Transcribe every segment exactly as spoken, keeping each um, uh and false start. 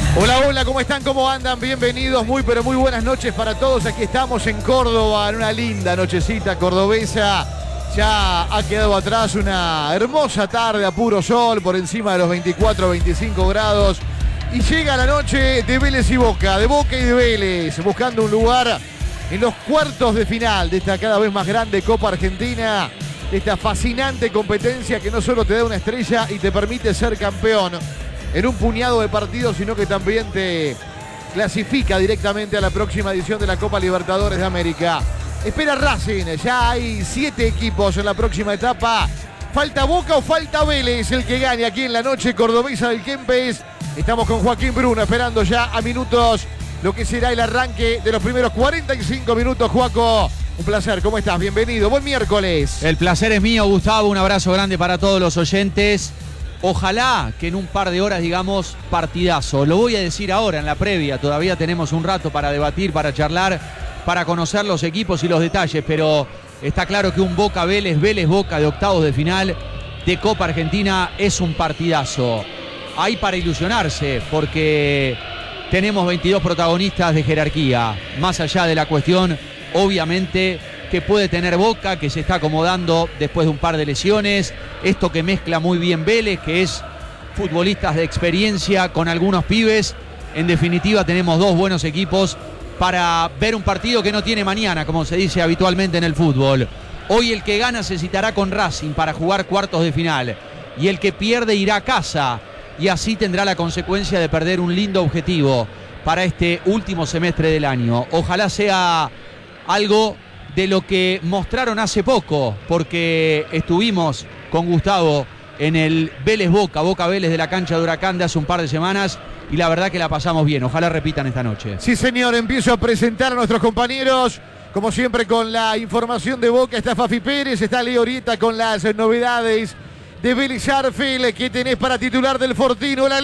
Hola, hola, ¿cómo están? ¿Cómo andan? Bienvenidos, muy pero muy buenas noches para todos. Aquí estamos en Córdoba, en una linda nochecita cordobesa. Ya ha quedado atrás una hermosa tarde a puro sol, por encima de los veinticuatro, veinticinco grados. Y llega la noche de Vélez y Boca, de Boca y de Vélez, buscando un lugar en los cuartos de final de esta cada vez más grande Copa Argentina, de esta fascinante competencia que no solo te da una estrella y te permite ser campeón en un puñado de partidos, sino que también te clasifica directamente a la próxima edición de la Copa Libertadores de América. Espera Racing, ya hay siete equipos en la próxima etapa. ¿Falta Boca o falta Vélez el que gane aquí en la noche cordobesa del Kempes? Estamos con Joaquín Bruno esperando ya a minutos lo que será el arranque de los primeros cuarenta y cinco minutos. Joaco, un placer, ¿cómo estás? Bienvenido, buen miércoles. El placer es mío, Gustavo, un abrazo grande para todos los oyentes. Ojalá que en un par de horas digamos partidazo. Lo voy a decir ahora en la previa. Todavía tenemos un rato para debatir, para charlar, para conocer los equipos y los detalles. Pero está claro que un Boca Vélez, Vélez Boca de octavos de final de Copa Argentina es un partidazo. Hay para ilusionarse porque tenemos veintidós protagonistas de jerarquía. Más allá de la cuestión, obviamente, que puede tener Boca, que se está acomodando después de un par de lesiones. Esto que mezcla muy bien Vélez, que es futbolistas de experiencia con algunos pibes. En definitiva, tenemos dos buenos equipos para ver un partido que no tiene mañana, como se dice habitualmente en el fútbol. Hoy el que gana se citará con Racing para jugar cuartos de final. Y el que pierde irá a casa. Y así tendrá la consecuencia de perder un lindo objetivo para este último semestre del año. Ojalá sea algo de lo que mostraron hace poco, porque estuvimos con Gustavo en el Vélez Boca, Boca Vélez de la cancha de Huracán de hace un par de semanas, y la verdad que la pasamos bien. Ojalá repitan esta noche. Sí, señor, empiezo a presentar a nuestros compañeros, como siempre con la información de Boca. Está Fafi Pérez, está Leo Orieta con las novedades de Vélez Arfield. ¿Qué tenés para titular del Fortino? Hola,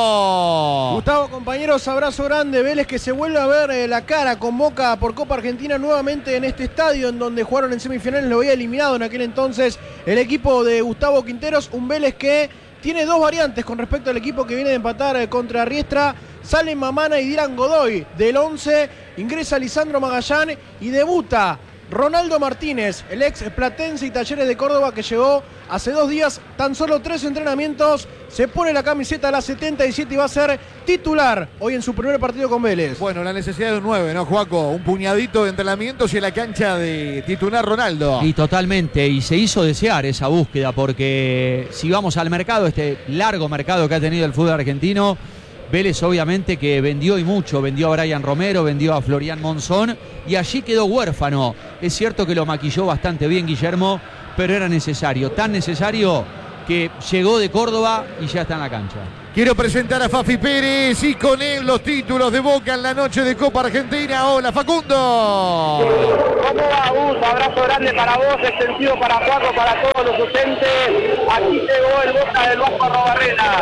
Leo. Gustavo, compañeros, abrazo grande. Vélez que se vuelve a ver eh, la cara con Boca por Copa Argentina nuevamente en este estadio en donde jugaron en semifinales. Lo había eliminado en aquel entonces el equipo de Gustavo Quinteros. Un Vélez que tiene dos variantes con respecto al equipo que viene de empatar eh, contra Riestra. Salen Mamana y Dylan Godoy. Del once ingresa Lisandro Magallán y debuta Ronaldo Martínez, el ex Platense y Talleres de Córdoba, que llegó hace dos días, tan solo tres entrenamientos, se pone la camiseta a las setenta y siete y va a ser titular hoy en su primer partido con Vélez. Bueno, la necesidad de un nueve, ¿no, Joaco? Un puñadito de entrenamientos y en la cancha de titular Ronaldo. Y totalmente, y se hizo desear esa búsqueda, porque si vamos al mercado, este largo mercado que ha tenido el fútbol argentino, Vélez obviamente que vendió y mucho, vendió a Brian Romero, vendió a Florian Monzón y allí quedó huérfano. Es cierto que lo maquilló bastante bien Guillermo, pero era necesario, tan necesario que llegó de Córdoba y ya está en la cancha. Quiero presentar a Fafi Pérez y con él los títulos de Boca en la noche de Copa Argentina. Hola, Facundo. ¿Cómo va, Gus? Abrazo grande para vos, extensivo para Juaco, para todos los docentes. Aquí llegó el Boca del Vasco Arrobarrena.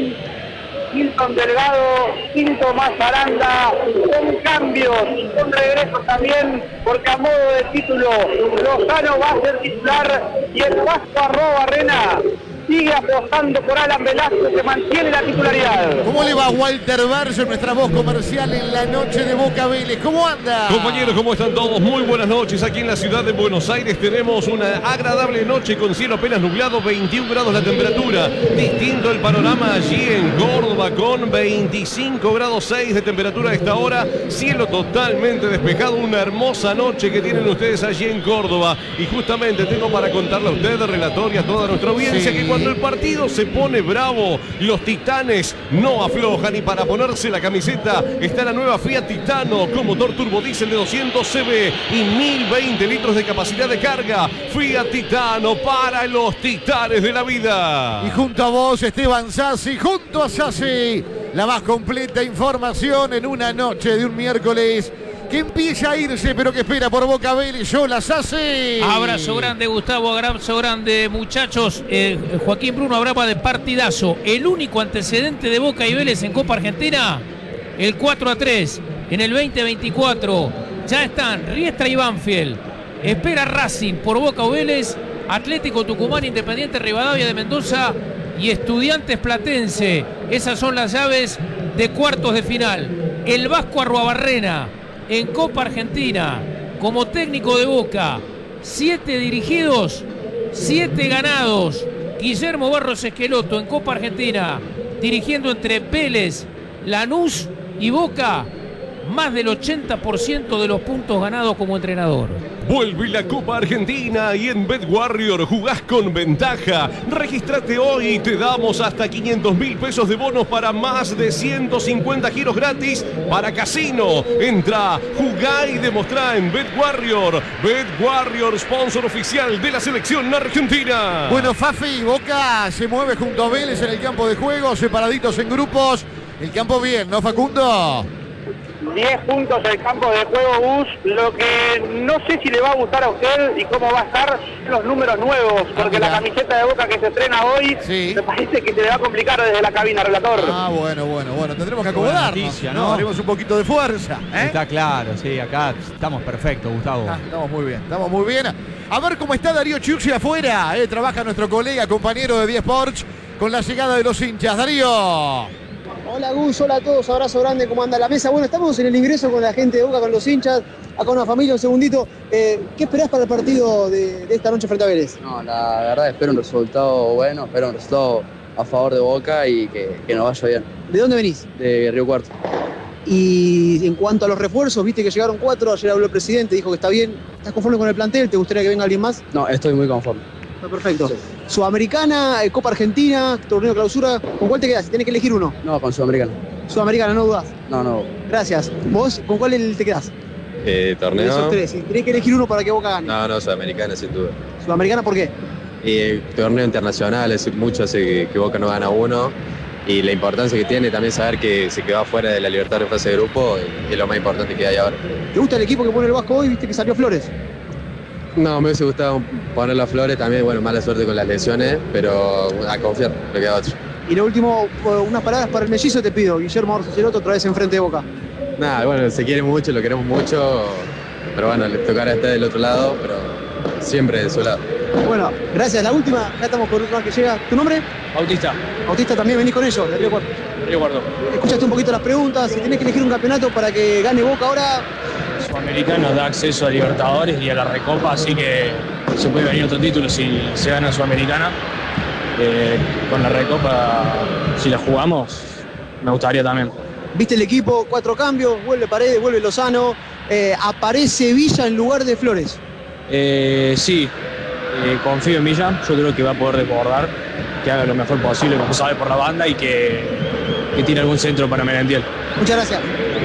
Hilton Delgado, Quinto más Aranda, con cambios, con regresos también, porque a modo de título, Lozano va a ser titular y el Vasco Arrobarrena sigue apostando por Alan Velasco, que mantiene la titularidad. ¿Cómo le va Walter Barcio, nuestra voz comercial en la noche de Boca Vélez? ¿Cómo anda? Compañeros, ¿cómo están todos? Muy buenas noches. Aquí en la ciudad de Buenos Aires tenemos una agradable noche con cielo apenas nublado, veintiún grados la temperatura. Distinto el panorama allí en Córdoba con veinticinco grados seis de temperatura a esta hora. Cielo totalmente despejado, una hermosa noche que tienen ustedes allí en Córdoba. Y justamente tengo para contarle a ustedes, relator y a toda nuestra audiencia, sí, que cuando el partido se pone bravo, los titanes no aflojan, y para ponerse la camiseta está la nueva Fiat Titano con motor turbodiesel de doscientos C V y mil veinte litros de capacidad de carga. Fiat Titano para los titanes de la vida. Y junto a vos, Esteban Sassi, junto a Sassi, la más completa información en una noche de un miércoles que empieza a irse, pero que espera por Boca Vélez. Yo las hace. Abrazo grande, Gustavo, abrazo grande, muchachos. Eh, Joaquín Bruno hablaba de partidazo. El único antecedente de Boca y Vélez en Copa Argentina, el cuatro a tres en el veinte veinticuatro. Ya están Riestra y Banfield. Espera Racing por Boca o Vélez, Atlético Tucumán, Independiente Rivadavia de Mendoza y Estudiantes Platense. Esas son las llaves de cuartos de final. El Vasco Arruabarrena en Copa Argentina como técnico de Boca. Siete dirigidos, siete ganados. Guillermo Barros Esqueloto en Copa Argentina, dirigiendo entre Vélez, Lanús y Boca, más del ochenta por ciento de los puntos ganados como entrenador. Vuelve la Copa Argentina y en BetWarrior jugás con ventaja. Regístrate hoy y te damos hasta quinientos mil pesos de bonos para más de ciento cincuenta giros gratis para casino. Entra, jugá y demostrá en BetWarrior. BetWarrior, sponsor oficial de la selección argentina. Bueno, Fafi, Boca se mueve junto a Vélez en el campo de juego, separaditos en grupos. El campo bien, ¿no, Facundo? diez puntos el campo de juego, Gus. Lo que no sé si le va a gustar a usted y cómo va a estar los números nuevos, porque ah, la camiseta de Boca que se estrena hoy, sí, me parece que se le va a complicar desde la cabina, relator. Ah, bueno, bueno, bueno, tendremos que acomodarnos. Noticia, ¿no? Haremos un poquito de fuerza, ¿eh? Está claro, sí, acá estamos perfectos, Gustavo. Ah, estamos muy bien, estamos muy bien. A ver cómo está Darío Chiucci afuera, ¿eh? Trabaja nuestro colega, compañero de diez Sports, con la llegada de los hinchas. Darío. Hola Gus, hola a todos, abrazo grande, ¿cómo anda la mesa? Bueno, estamos en el ingreso con la gente de Boca, con los hinchas, acá una familia, un segundito. Eh, ¿Qué esperás para el partido de, de esta noche frente a Vélez? No, la verdad espero un resultado bueno, espero un resultado a favor de Boca y que, que nos vaya bien. ¿De dónde venís? De Río Cuarto. Y en cuanto a los refuerzos, viste que llegaron cuatro, ayer habló el presidente, dijo que está bien. ¿Estás conforme con el plantel? ¿Te gustaría que venga alguien más? No, estoy muy conforme. Perfecto. Sí. Sudamericana, Copa Argentina, torneo clausura, ¿con cuál te quedas? Si tenés que elegir uno. No, con Sudamericana. Sudamericana, no dudas. No, no. Gracias. ¿Vos con cuál te quedás? Eh, torneo. Esos tres. Si tenés que elegir uno para que Boca gane. No, no, Sudamericana sin duda. ¿Sudamericana por qué? Eh, torneo internacional, es mucho hace que, que Boca no gana uno. Y la importancia que tiene también saber que se quedó fuera de la Libertadores en fase de grupo es lo más importante que hay ahora. ¿Te gusta el equipo que pone el Vasco hoy? Viste que salió Flores. No, me hubiese gustado poner las Flores también, bueno, mala suerte con las lesiones, pero a confiar, lo queda otro. Y lo último, unas palabras para el mellizo te pido, Guillermo Arceloto otra vez enfrente de Boca. Nada, bueno, se quiere mucho, lo queremos mucho, pero bueno, le tocará estar del otro lado, pero siempre de su lado. Bueno, gracias. La última, acá estamos con otro más que llega. ¿Tu nombre? Bautista. Bautista, también venís con ellos, de Río Cuarto. Río Cuarto. Escuchaste un poquito las preguntas, si tenés que elegir un campeonato para que gane Boca ahora. Sudamericana nos da acceso a Libertadores y a la Recopa, así que se puede venir otro título si se gana Sudamericana. Eh, con la Recopa, si la jugamos, me gustaría también. Viste el equipo, cuatro cambios, vuelve Paredes, vuelve Lozano, eh, aparece Villa en lugar de Flores. Eh, sí, eh, confío en Villa, yo creo que va a poder desbordar, que haga lo mejor posible como sabe por la banda y que, que tire algún centro para Merentiel. Muchas gracias.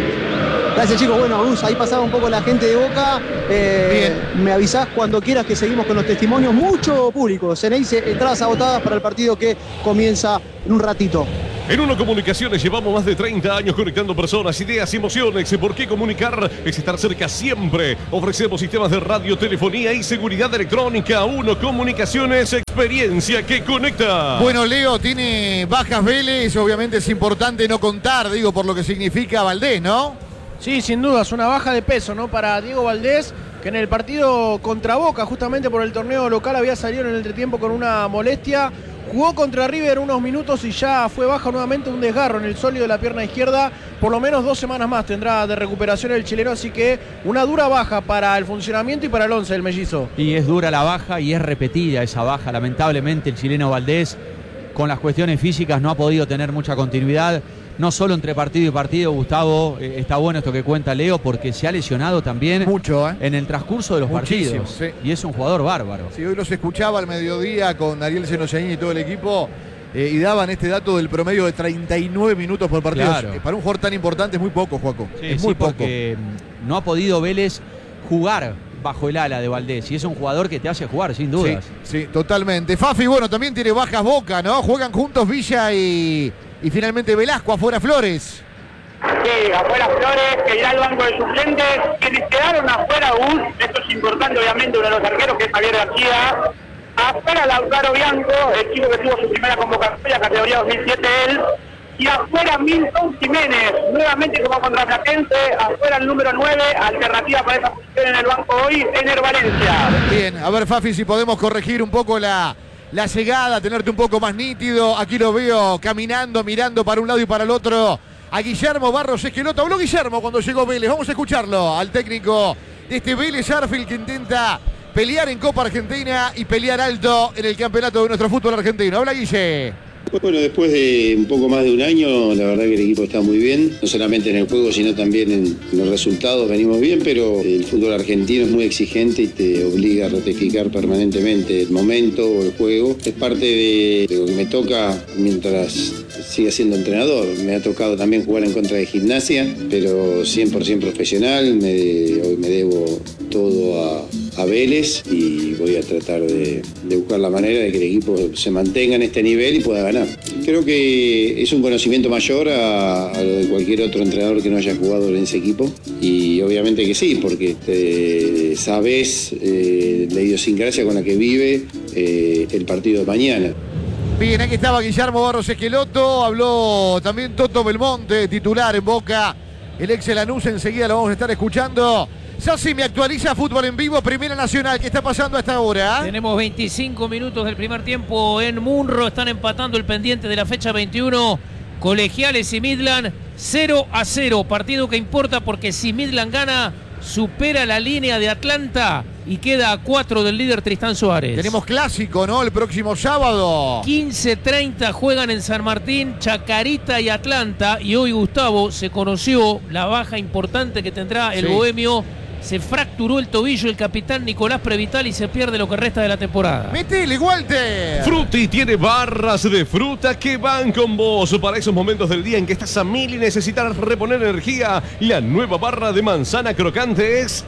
Gracias chicos, bueno, Gus, ahí pasaba un poco la gente de Boca. Eh, me avisás cuando quieras que seguimos con los testimonios. Mucho público, se le dice entradas agotadas para el partido que comienza en un ratito. En Uno Comunicaciones llevamos más de treinta años conectando personas, ideas y emociones. ¿Por qué comunicar? Es estar cerca siempre. Ofrecemos sistemas de radio, telefonía y seguridad electrónica. Uno Comunicaciones, experiencia que conecta. Bueno, Leo, tiene bajas Vélez. Obviamente es importante no contar, digo, por lo que significa Valdés, ¿no? Sí, sin duda, es una baja de peso, ¿no? Para Diego Valdés, que en el partido contra Boca, justamente por el torneo local, había salido en el entretiempo con una molestia. Jugó contra River unos minutos y ya fue baja nuevamente, un desgarro en el sólido de la pierna izquierda. Por lo menos dos semanas más tendrá de recuperación el chileno, así que una dura baja para el funcionamiento y para el once del mellizo. Y es dura la baja y es repetida esa baja. Lamentablemente el chileno Valdés, con las cuestiones físicas, no ha podido tener mucha continuidad. No solo entre partido y partido, Gustavo, eh, está bueno esto que cuenta Leo, porque se ha lesionado también mucho, ¿eh? En el transcurso de los Muchísimo, partidos. Sí. Y es un jugador bárbaro. Sí, hoy los escuchaba al mediodía con Ariel Senoyaín y todo el equipo, eh, y daban este dato del promedio de treinta y nueve minutos por partido. Claro. Para un jugador tan importante es muy poco, Joaco. Sí, es sí, muy poco. Porque no ha podido Vélez jugar bajo el ala de Valdés, y es un jugador que te hace jugar, sin dudas. Sí, sí, totalmente. Fafi, bueno, también tiene bajas Boca, ¿no? Juegan juntos Villa y, y finalmente Velasco, afuera Flores. Sí, afuera Flores, que irá al banco de suplentes. Quienes quedaron afuera, Gus, esto es importante, obviamente, uno de los arqueros, que es Javier García. Afuera Lautaro Bianco, el chico que tuvo su primera convocatoria, categoría dos mil siete él. Y afuera Milton Jiménez, nuevamente como contraplatense. Afuera el número nueve, alternativa para esa posición en el banco hoy, Ener Valencia. Bien, a ver, Fafi, si podemos corregir un poco la... La llegada, tenerte un poco más nítido. Aquí lo veo caminando, mirando para un lado y para el otro a Guillermo Barros Esqueloto. Habló Guillermo cuando llegó Vélez. Vamos a escucharlo al técnico de este Vélez Arfield que intenta pelear en Copa Argentina y pelear alto en el campeonato de nuestro fútbol argentino. Habla Guille. Bueno, después de un poco más de un año, la verdad que el equipo está muy bien, no solamente en el juego, sino también en los resultados venimos bien, pero el fútbol argentino es muy exigente y te obliga a ratificar permanentemente el momento o el juego. Es parte de lo que me toca mientras siga siendo entrenador. Me ha tocado también jugar en contra de Gimnasia, pero cien por ciento profesional. Me, hoy me debo todo a, a Vélez y voy a tratar de, de buscar la manera de que el equipo se mantenga en este nivel y pueda ganar. Creo que es un conocimiento mayor a, a lo de cualquier otro entrenador que no haya jugado en ese equipo y obviamente que sí, porque te, sabes eh, la idiosincrasia con la que vive eh, el partido de mañana. Bien, aquí estaba Guillermo Barros Esqueloto, habló también Toto Belmonte, titular en Boca, el ex Lanús, enseguida lo vamos a estar escuchando. Sassi, me actualiza Fútbol en Vivo, Primera Nacional. ¿Qué está pasando hasta ahora? Tenemos veinticinco minutos del primer tiempo en Munro. Están empatando el pendiente de la fecha veintiuno. Colegiales y Midland cero a cero. Partido que importa porque si Midland gana, supera la línea de Atlanta y queda a cuatro del líder Tristán Suárez. Tenemos clásico, ¿no? El próximo sábado. quince treinta juegan en San Martín, Chacarita y Atlanta. Y hoy, Gustavo, se conoció la baja importante que tendrá el sí. bohemio. Se fracturó el tobillo el capitán Nicolás Prevital y se pierde lo que resta de la temporada. ¡Metele, Walter! Frutti tiene barras de fruta que van con vos para esos momentos del día en que estás a mil y necesitas reponer energía. La nueva barra de manzana crocante es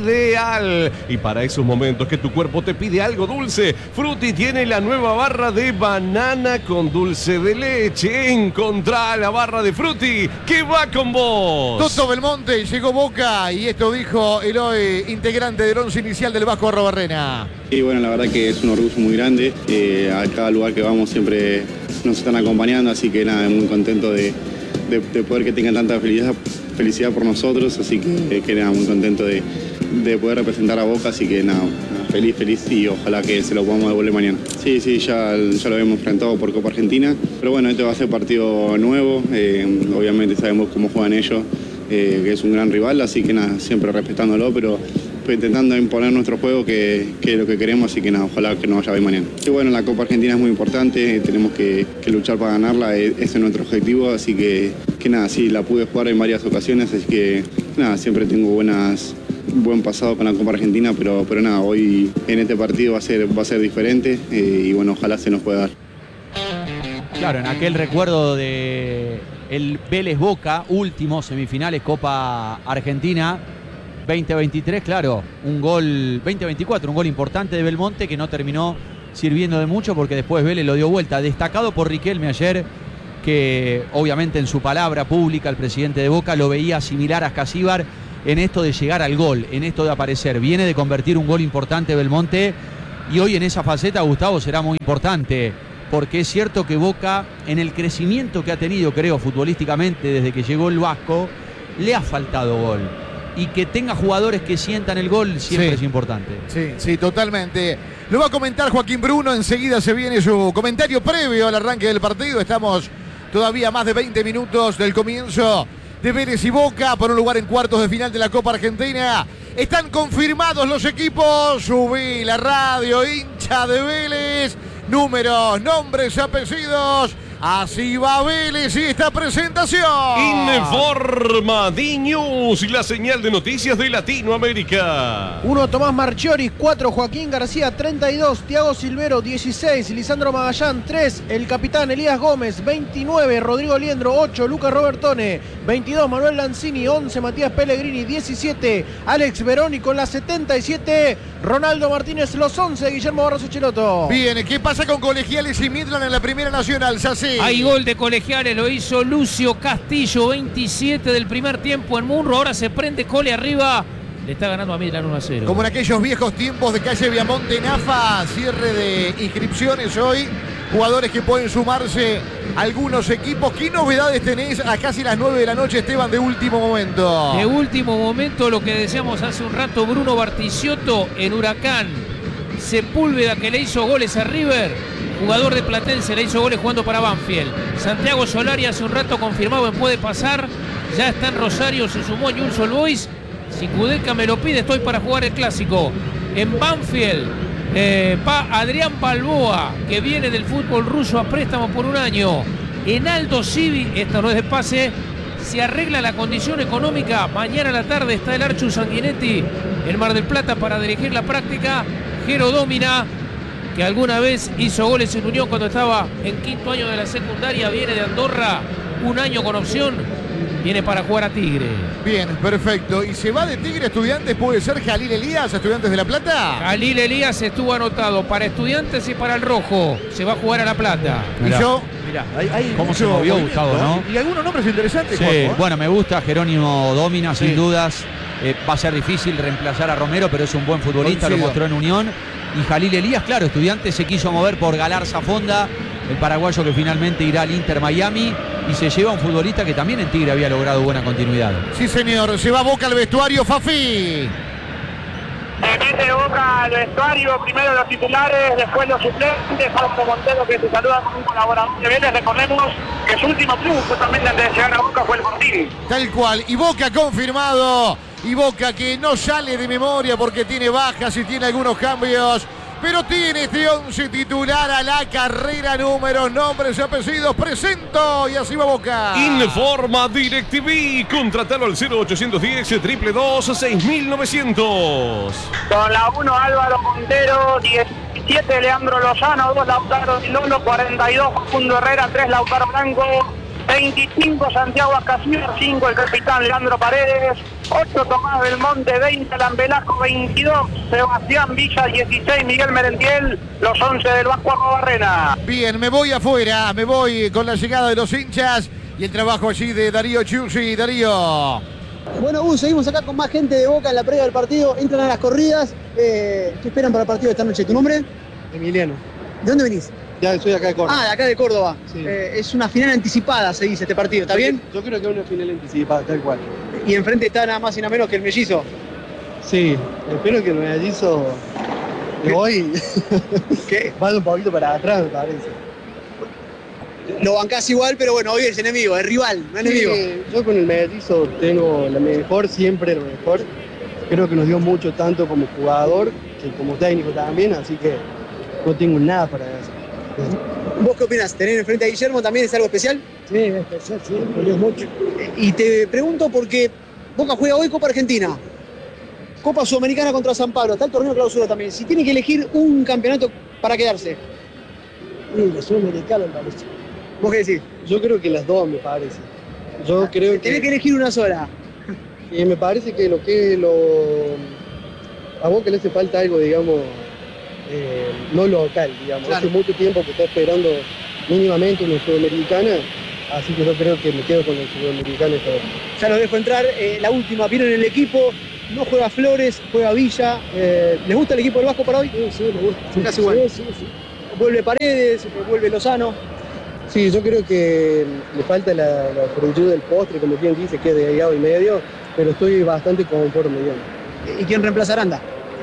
ideal. Y para esos momentos que tu cuerpo te pide algo dulce, Frutti tiene la nueva barra de banana con dulce de leche. Encontrá la barra de Frutti que va con vos. Toto Belmonte, llegó Boca y esto dijo el hoy integrante del once inicial del Vasco Arrobarrena. Y bueno, la verdad que es un orgullo muy grande. Eh, a cada lugar que vamos siempre nos están acompañando, así que nada, muy contento de, de, de poder que tengan tanta felicidad, felicidad por nosotros, así que, que nada, muy contento de, de poder representar a Boca, así que nada, feliz, feliz y ojalá que se lo podamos devolver mañana. Sí, sí, ya, ya lo habíamos enfrentado por Copa Argentina, pero bueno, este va a ser partido nuevo, eh, obviamente sabemos cómo juegan ellos. Eh, que es un gran rival, así que nada, siempre respetándolo, pero, pero intentando imponer nuestro juego, que, que es lo que queremos, así que nada, ojalá que nos vaya bien mañana. Y bueno, la Copa Argentina es muy importante, tenemos que, que luchar para ganarla, ese es nuestro objetivo, así que, que nada, sí, la pude jugar en varias ocasiones, así que nada, siempre tengo buenas, buen pasado con la Copa Argentina, pero, pero nada, hoy en este partido va a ser, va a ser diferente eh, y bueno, ojalá se nos pueda dar. Claro, en aquel recuerdo de el Vélez Boca, último semifinales Copa Argentina veinte veintitrés, claro, un gol, veinte veinticuatro, un gol importante de Belmonte que no terminó sirviendo de mucho porque después Vélez lo dio vuelta. Destacado por Riquelme ayer, que obviamente en su palabra pública el presidente de Boca lo veía similar a Ascasíbar en esto de llegar al gol, en esto de aparecer. Viene de convertir un gol importante Belmonte y hoy en esa faceta, Gustavo, será muy importante. Porque es cierto que Boca, en el crecimiento que ha tenido, creo, futbolísticamente, desde que llegó el Vasco, le ha faltado gol. Y que tenga jugadores que sientan el gol siempre sí. es importante. Sí, sí, totalmente. Lo va a comentar Joaquín Bruno, enseguida se viene su comentario previo al arranque del partido. Estamos todavía más de veinte minutos del comienzo de Vélez y Boca por un lugar en cuartos de final de la Copa Argentina. Están confirmados los equipos. Subí la radio, hincha de Vélez. Números, nombres, apellidos. Así va Vélez y esta presentación. Informa D-News, la señal de noticias de Latinoamérica. uno Tomás Marchiori, cuatro Joaquín García, treinta y dos Tiago Silvero, dieciséis Lisandro Magallán, tres el capitán Elías Gómez, veintinueve Rodrigo Liendro, ocho Lucas Robertone, veintidós Manuel Lanzini, once Matías Pellegrini, diecisiete Alex Veroni con la setenta y siete Ronaldo Martínez, los once Guillermo Barros Esqueloto. Bien, ¿qué pasa con Colegiales y Midland en la Primera Nacional? Sassi. Hay gol de Colegiales, lo hizo Lucio Castillo, veintisiete del primer tiempo en Munro. Ahora se prende Cole arriba. Le está ganando a Midland uno a cero. Como en aquellos viejos tiempos de calle Viamonte en AFA, cierre de inscripciones hoy. Jugadores que pueden sumarse a algunos equipos. ¿Qué novedades tenés a casi las nueve de la noche, Esteban, de último momento? De último momento, lo que decíamos hace un rato, Bruno Barticciotto en Huracán. Sepúlveda, que le hizo goles a River, jugador de Platense, le hizo goles jugando para Banfield. Santiago Solari hace un rato confirmado en Puede Pasar. Ya está en Rosario, se sumó a Newell's Old Boys. Si Kudelka me lo pide, estoy para jugar el clásico. En Banfield eh, va Adrián Balboa, que viene del fútbol ruso a préstamo por un año. En Aldo Civi, esta no es de pase, se arregla la condición económica. Mañana a la tarde está el Archu Sanguinetti en Mar del Plata para dirigir la práctica. Jero Domina, que alguna vez hizo goles en Unión cuando estaba en quinto año de la secundaria, viene de Andorra, un año con opción, viene para jugar a Tigre. Bien, perfecto. ¿Y se va de Tigre Estudiantes? ¿Puede ser Jalil Elías, Estudiantes de La Plata? Jalil Elías estuvo anotado para Estudiantes y para el Rojo. Se va a jugar a La Plata. Mirá. Y yo... Mirá, hay, hay ¿Cómo se movió Gustavo, no? Y algunos nombres interesantes, sí, Juanjo, ¿eh? Bueno, me gusta Jerónimo Domina, sí. sin dudas. Eh, va a ser difícil reemplazar a Romero, pero es un buen futbolista, Coincido. lo mostró en Unión. Y Jalil Elías, claro, Estudiantes se quiso mover por Galarza Fonda, el paraguayo que finalmente irá al Inter Miami, y se lleva a un futbolista que también en Tigre había logrado buena continuidad. Sí, señor. Se va Boca al vestuario, Fafi. Se mete Boca al vestuario, primero los titulares, después los suplentes. Fausto Montero, que se saluda con un colaborador de Vélez. Recordemos que su último club justamente antes de llegar a Boca fue el Fortín. Tal cual. Y Boca confirmado. Y Boca que no sale de memoria porque tiene bajas y tiene algunos cambios. Pero tiene este once titular a la carrera, números, nombres y apellidos. Presento y así va Boca. Informa DirecTV. Contratalo al cero ochocientos diez, triple dos, seis mil novecientos. Con la uno Álvaro Montero, diecisiete Leandro Lozano, dos Lautaro Di Lolo, cuarenta y dos Facundo Herrera, tres Lautaro Blanco, veinticinco Santiago Ascasíbar, cinco el capitán Leandro Paredes, ocho Tomás Belmonte, veinte Alan Velasco, veintidós Sebastián Villa, dieciséis Miguel Merentiel, los once del Vasco Arrobarrena. Bien, me voy afuera, me voy con la llegada de los hinchas y el trabajo allí de Darío Chiusi. Darío. Bueno, Gus, seguimos acá con más gente de Boca en la previa del partido. Entran a las corridas. Eh, ¿Qué esperan para el partido de esta noche? ¿Tu nombre? Emiliano. ¿De dónde venís? Ya soy acá de Córdoba. Ah, de acá de Córdoba. Sí. Eh, es una final anticipada, se dice, este partido. ¿Está yo bien? Que, yo creo que es una final anticipada, tal cual. Y enfrente está nada más y nada menos que el mellizo. Sí, espero que el mellizo le voy. ¿Qué? Vaya un poquito para atrás, me parece. Lo bancás igual, pero bueno, hoy es enemigo, es rival, no es Sí, enemigo. yo con el mellizo tengo la mejor, siempre lo mejor. Creo que nos dio mucho tanto como jugador que como técnico también, así que no tengo nada para eso. ¿Vos qué opinás? ¿Tener enfrente a Guillermo también es algo especial? Sí, es especial, sí, me dio mucho. Y te pregunto porque Boca juega hoy Copa Argentina, Copa Sudamericana contra San Pablo, está el torneo clausura también. Si tiene que elegir un campeonato para quedarse. Sí, la Sudamericana me parece. ¿Vos qué decís? Yo creo que las dos me parece. Yo creo que... Tenés que elegir una sola. Y me parece que lo que lo... A Boca le hace falta algo, digamos, eh, no local, digamos. Claro. Hace mucho tiempo que está esperando mínimamente una Sudamericana, así que yo creo que me quedo con el Sudamericano esta vez. Ya lo dejo entrar. Eh, la última, vieron el equipo, no juega Flores, juega Villa. Eh, ¿Les gusta el equipo del Vasco para hoy? Sí, sí, me gusta. Sí, casi igual. Sí, sí, sí. Vuelve Paredes, vuelve Lozano. Sí, yo creo que le falta la, la frutura del postre, como quien dice, que es de delgado y medio, pero estoy bastante conforme, digamos. ¿Y quién reemplaza a Aranda?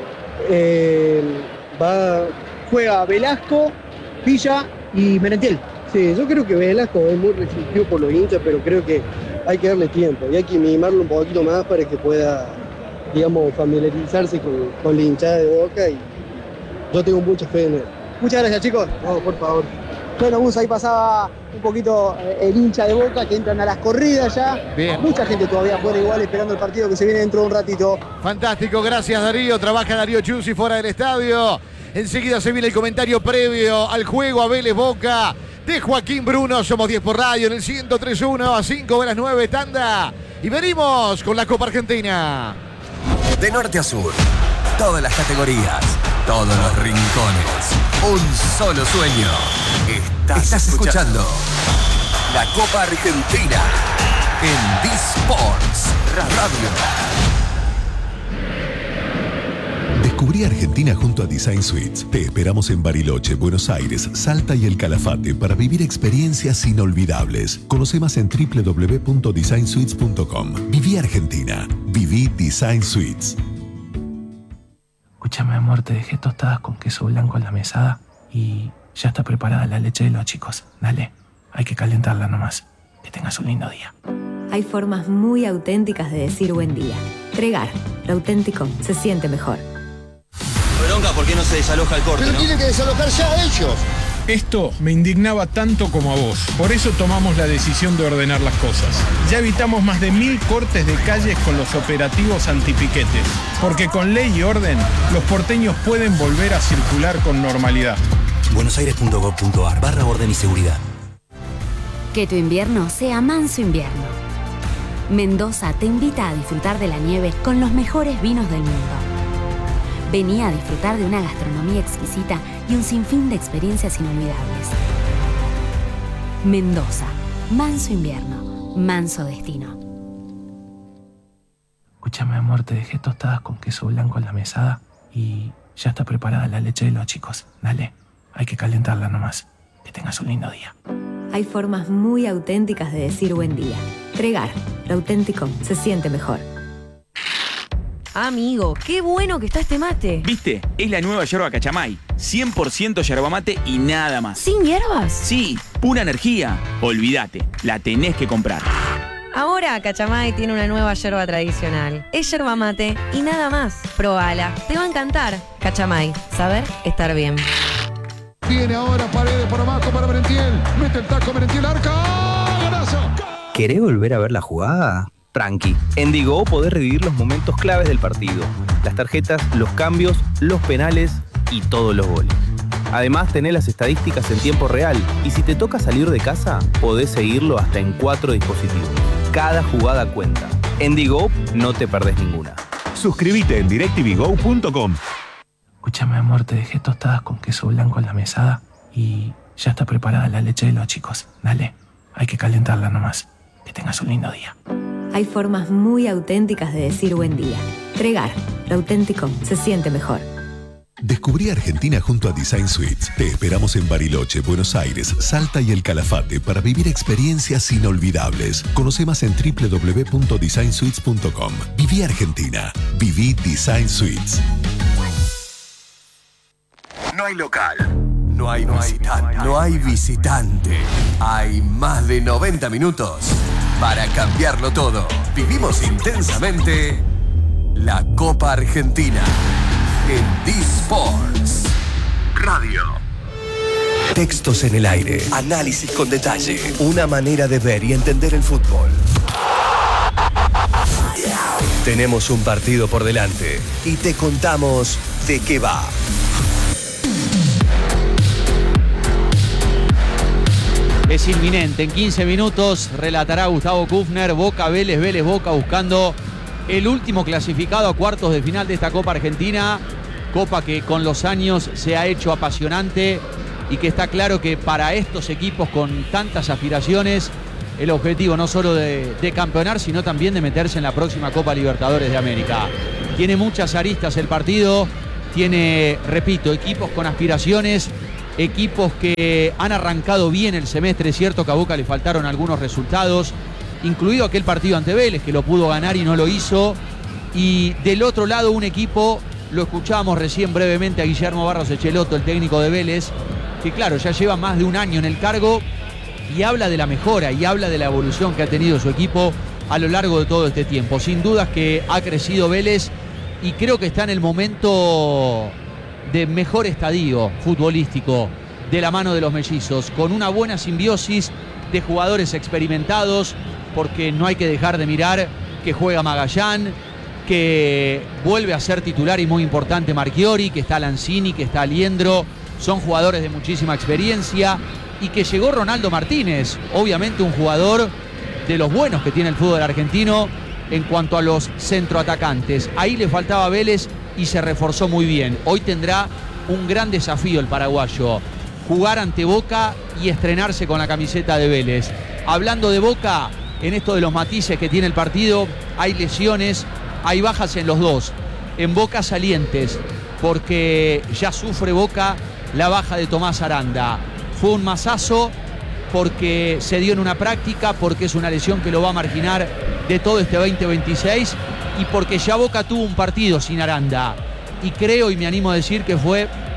Eh, va... Juega Velasco, Villa y Merentiel. Sí, yo creo que Velasco es muy resistido por los hinchas, pero creo que hay que darle tiempo y hay que mimarlo un poquito más para que pueda, digamos, familiarizarse con, con la hinchada de Boca y yo tengo mucha fe en él. Muchas gracias, chicos. No, por favor. Bueno, Gus, ahí pasaba un poquito el hincha de Boca que entran a las corridas ya. Bien. Mucha gente todavía fuera igual esperando el partido que se viene dentro de un ratito. Fantástico, gracias Darío. Trabaja Darío Chiusi fuera del estadio. Enseguida se viene el comentario previo al juego a Vélez Boca de Joaquín Bruno. Somos diez por radio en el ciento tres punto uno a cinco de las nueve, tanda. Y venimos con la Copa Argentina. De norte a sur, todas las categorías, todos los rincones, un solo sueño. Estás, Estás escuchando la Copa Argentina en D-Sports Radio. Descubrí Argentina junto a Design Suites. Te esperamos en Bariloche, Buenos Aires, Salta y El Calafate para vivir experiencias inolvidables. Conoce más en doble u doble u doble u punto design suites punto com. Viví Argentina. Viví Design Suites. Escúchame, amor, te dejé tostadas con queso blanco en la mesada y ya está preparada la leche de los chicos. Dale, hay que calentarla nomás. Que tengas un lindo día. Hay formas muy auténticas de decir buen día. Tregar, lo auténtico se siente mejor. Bronca, ¿por qué no se desaloja el corte, Pero no? tienen que desalojar ya ellos. Esto me indignaba tanto como a vos. Por eso tomamos la decisión de ordenar las cosas. Ya evitamos más de mil cortes de calles con los operativos antipiquetes. Porque con ley y orden, los porteños pueden volver a circular con normalidad. buenosaires.gov.ar barra orden y seguridad. Que tu invierno sea manso invierno. Mendoza te invita a disfrutar de la nieve con los mejores vinos del mundo. Vení a disfrutar de una gastronomía exquisita y un sinfín de experiencias inolvidables. Mendoza, manso invierno, manso destino. Escúchame, amor, te dejé tostadas con queso blanco en la mesada y ya está preparada la leche de los chicos. Dale, hay que calentarla nomás. Que tengas un lindo día. Hay formas muy auténticas de decir buen día. Tregar, lo auténtico se siente mejor. Amigo, qué bueno que está este mate. ¿Viste? Es la nueva yerba Cachamay. cien por ciento yerba mate y nada más. ¿Sin hierbas? Sí, pura energía. Olvídate, la tenés que comprar. Ahora Cachamay tiene una nueva yerba tradicional. Es yerba mate y nada más. Probala, te va a encantar. Cachamay, saber estar bien. Viene ahora Paredes por abajo para Merentiel. Mete el taco Merentiel, arca. ¡Golazo! ¿Querés volver a ver la jugada? Tranqui. En Digo podés revivir los momentos claves del partido. Las tarjetas, los cambios, los penales y todos los goles. Además, tenés las estadísticas en tiempo real. Y si te toca salir de casa, podés seguirlo hasta en cuatro dispositivos. Cada jugada cuenta. En Digo no te perdés ninguna. Suscríbete en directvgo punto com. Escúchame, amor, te dejé tostadas con queso blanco en la mesada y ya está preparada la leche de los chicos. Dale, hay que calentarla nomás. Que tengas un lindo día. Hay formas muy auténticas de decir buen día. Tregar, lo auténtico se siente mejor. Descubrí Argentina junto a Design Suites. Te esperamos en Bariloche, Buenos Aires, Salta y El Calafate para vivir experiencias inolvidables. Conoce más en doble u doble u doble u punto design suites punto com. Viví Argentina. Viví Design Suites. No hay local. No hay visitante. No hay visitante. Hay más de noventa minutos para cambiarlo todo. Vivimos intensamente la Copa Argentina en D-Sports Radio. Textos en el aire. Análisis con detalle. Una manera de ver y entender el fútbol. Tenemos un partido por delante y te contamos de qué va. Es inminente, en quince minutos relatará Gustavo Kufner, Boca, Vélez, Vélez, Boca, buscando el último clasificado a cuartos de final de esta Copa Argentina. Copa que con los años se ha hecho apasionante y que está claro que para estos equipos con tantas aspiraciones, el objetivo no solo de, de campeonar, sino también de meterse en la próxima Copa Libertadores de América. Tiene muchas aristas el partido, tiene, repito, equipos con aspiraciones, equipos que han arrancado bien el semestre. Es cierto que a Boca le faltaron algunos resultados, incluido aquel partido ante Vélez, que lo pudo ganar y no lo hizo. Y del otro lado un equipo, lo escuchábamos recién brevemente a Guillermo Barros Echeloto, el técnico de Vélez, que claro, ya lleva más de un año en el cargo y habla de la mejora y habla de la evolución que ha tenido su equipo a lo largo de todo este tiempo. Sin dudas que ha crecido Vélez y creo que está en el momento de mejor estadio futbolístico de la mano de los mellizos, con una buena simbiosis de jugadores experimentados, porque no hay que dejar de mirar que juega Magallán, que vuelve a ser titular y muy importante Marchiori, que está Lanzini, que está Aliendro, son jugadores de muchísima experiencia, y que llegó Ronaldo Martínez, obviamente un jugador de los buenos que tiene el fútbol argentino en cuanto a los centroatacantes. Ahí le faltaba a Vélez y se reforzó muy bien. Hoy tendrá un gran desafío el paraguayo, jugar ante Boca y estrenarse con la camiseta de Vélez. Hablando de Boca, en esto de los matices que tiene el partido, hay lesiones, hay bajas en los dos. En Boca salientes, porque ya sufre Boca la baja de Tomás Aranda. Fue un masazo porque se dio en una práctica, porque es una lesión que lo va a marginar de todo este veinte veintiséis y porque ya Boca tuvo un partido sin Aranda. Y creo y me animo a decir que fue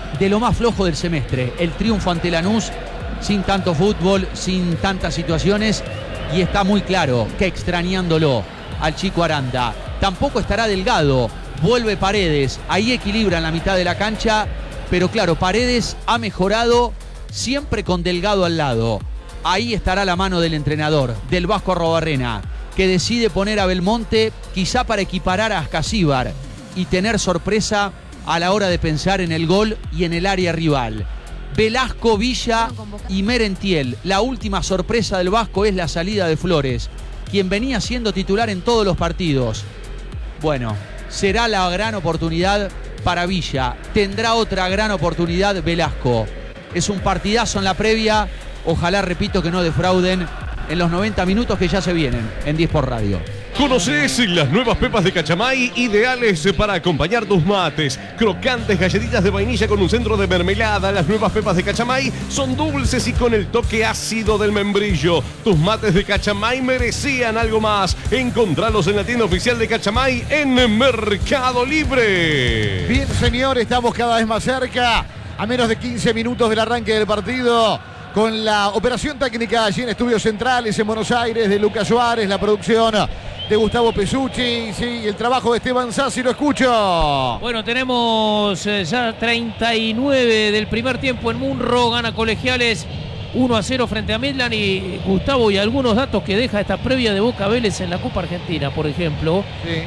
de lo más flojo del semestre. El triunfo ante Lanús, sin tanto fútbol, sin tantas situaciones, y está muy claro que extrañándolo al chico Aranda. Tampoco estará Delgado, vuelve Paredes, ahí equilibra en la mitad de la cancha, pero claro, Paredes ha mejorado siempre con Delgado al lado. Ahí estará la mano del entrenador, del Vasco Arruabarrena, que decide poner a Belmonte quizá para equiparar a Ascasíbar y tener sorpresa a la hora de pensar en el gol y en el área rival. Velasco, Villa y Merentiel. La última sorpresa del Vasco es la salida de Flores, quien venía siendo titular en todos los partidos. Bueno, será la gran oportunidad para Villa. Tendrá otra gran oportunidad Velasco. Es un partidazo en la previa. Ojalá, repito, que no defrauden en los noventa minutos que ya se vienen en diez por Radio. ¿Conoces las nuevas pepas de Cachamay? Ideales para acompañar tus mates. Crocantes galletitas de vainilla con un centro de mermelada. Las nuevas pepas de Cachamay son dulces y con el toque ácido del membrillo. Tus mates de Cachamay merecían algo más. Encontralos en la tienda oficial de Cachamay en Mercado Libre. Bien, señor, estamos cada vez más cerca. A menos de quince minutos del arranque del partido. Con la operación técnica allí en Estudios Centrales en Buenos Aires de Lucas Suárez, la producción de Gustavo Pesucci, sí, el trabajo de Esteban Sassi, lo escucho. Bueno, tenemos eh, ya treinta y nueve del primer tiempo en Munro, gana Colegiales uno a cero frente a Midland. Y Gustavo, y algunos datos que deja esta previa de Boca Vélez en la Copa Argentina, por ejemplo. Sí.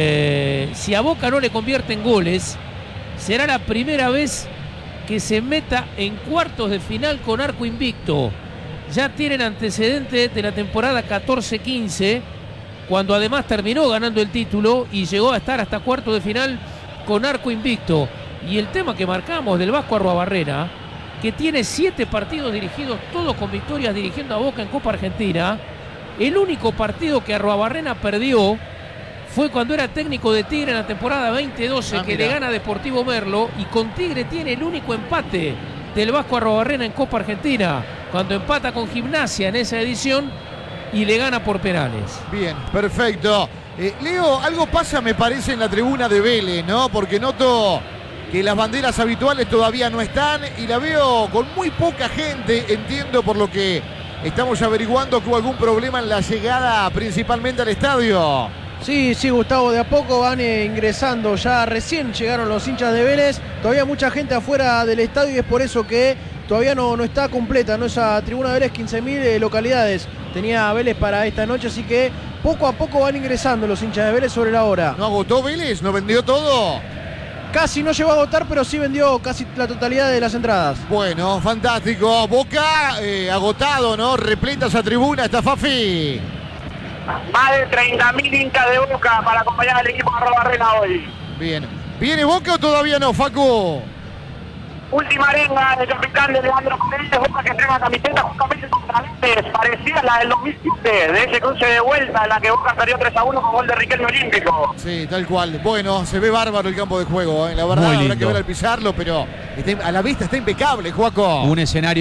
Eh, si a Boca no le convierten goles, será la primera vez que se meta en cuartos de final con arco invicto. Ya tienen antecedentes de la temporada catorce quince, cuando además terminó ganando el título y llegó a estar hasta cuartos de final con arco invicto. Y el tema que marcamos del Vasco Arruabarrena, que tiene siete partidos dirigidos, todos con victorias dirigiendo a Boca en Copa Argentina. El único partido que Arruabarrena perdió fue cuando era técnico de Tigre en la temporada veinte doce, ah, que le gana a Deportivo Merlo, y con Tigre tiene el único empate del Vasco Arruabarrena en Copa Argentina, cuando empata con Gimnasia en esa edición y le gana por penales. Bien, perfecto. Eh, Leo, algo pasa me parece en la tribuna de Vélez, ¿no? Porque noto que las banderas habituales todavía no están y la veo con muy poca gente. Entiendo, por lo que estamos averiguando, que hubo algún problema en la llegada principalmente al estadio. Sí, sí, Gustavo, de a poco van eh, ingresando, ya recién llegaron los hinchas de Vélez, todavía mucha gente afuera del estadio y es por eso que todavía no, no está completa, ¿no? Esa tribuna de Vélez, quince mil eh, localidades tenía Vélez para esta noche, así que poco a poco van ingresando los hinchas de Vélez sobre la hora. ¿No agotó Vélez? ¿No vendió todo? Casi no llegó a agotar, pero sí vendió casi la totalidad de las entradas. Bueno, fantástico. Boca eh, agotado, ¿no? Repleta esa tribuna, está Fafi. Más de treinta mil hinchas de Boca para acompañar al equipo de Arruabarrena hoy. Bien. ¿Viene Boca o todavía no, Facu? Última arenga del capitán de Leandro Corrientes, Boca que entrega camiseta justamente contra Vélez, parecida a la del dos mil siete, de ese cruce de vuelta en la que Boca perdió tres a uno con gol de Riquelme Olímpico. Sí, tal cual. Bueno, se ve bárbaro el campo de juego, ¿eh? La verdad, habrá que ver al pisarlo, pero está, a la vista está impecable, Joaco. Un escenario